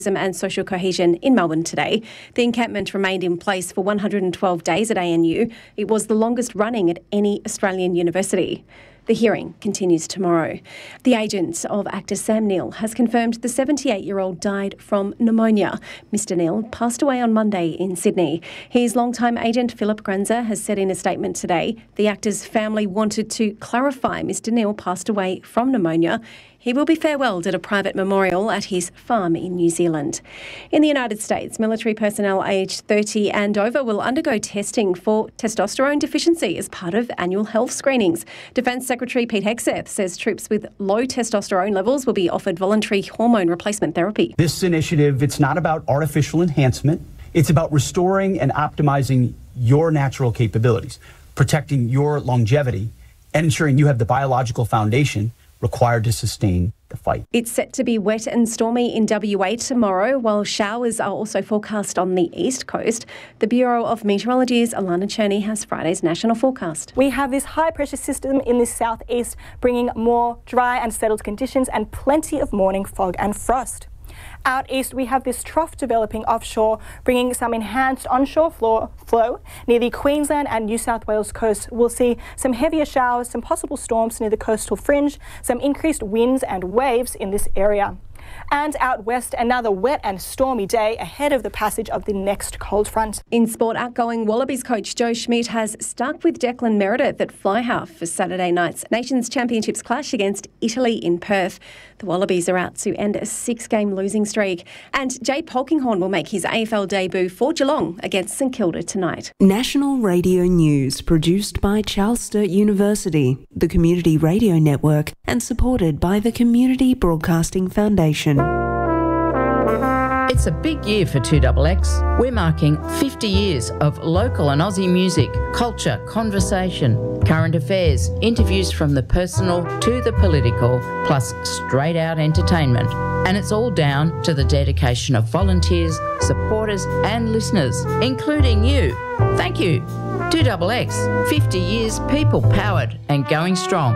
and social cohesion in Melbourne today. The encampment remained in place for 112 days at ANU. It was the longest running at any Australian university. The hearing continues tomorrow. The agent of actor Sam Neill has confirmed the 78-year-old died from pneumonia. Mr Neill passed away on Monday in Sydney. His longtime agent Philip Granzer has said in a statement today the actor's family wanted to clarify Mr Neill passed away from pneumonia. He will be farewelled at a private memorial at his farm in New Zealand. In the United States, military personnel aged 30 and over will undergo testing for testosterone deficiency as part of annual health screenings. Defence Secretary Pete Hegseth says troops with low testosterone levels will be offered voluntary hormone replacement therapy. This initiative, it's not about artificial enhancement. It's about restoring and optimizing your natural capabilities, protecting your longevity, and ensuring you have the biological foundation required to sustain the fight. It's set to be wet and stormy in WA tomorrow, while showers are also forecast on the east coast. The Bureau of Meteorology's Alana Cherney has Friday's national forecast. We have this high pressure system in the southeast, bringing more dry and settled conditions and plenty of morning fog and frost. Out east, we have this trough developing offshore, bringing some enhanced onshore flow. Near the Queensland and New South Wales coast, we'll see some heavier showers, some possible storms near the coastal fringe, some increased winds and waves in this area. And out west, another wet and stormy day ahead of the passage of the next cold front. In sport, outgoing Wallabies coach Joe Schmidt has stuck with Declan Meredith at fly half for Saturday night's Nations Championships clash against Italy in Perth. The Wallabies are out to end a 6-game losing streak. And Jay Polkinghorne will make his AFL debut for Geelong against St Kilda tonight. National Radio News, produced by Charles Sturt University, the Community Radio Network, and supported by the Community Broadcasting Foundation. It's a big year for 2XX. We're marking 50 years of local and Aussie music, culture, conversation, current affairs, interviews from the personal to the political, plus straight out entertainment. And it's all down to the dedication of volunteers, supporters and listeners, including you. Thank you. 2XX, 50 years people powered and going strong.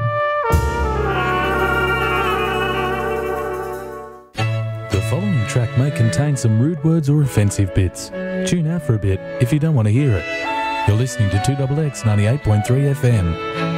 The following track may contain some rude words or offensive bits. Tune out for a bit if you don't want to hear it. You're listening to 2XX 98.3 FM.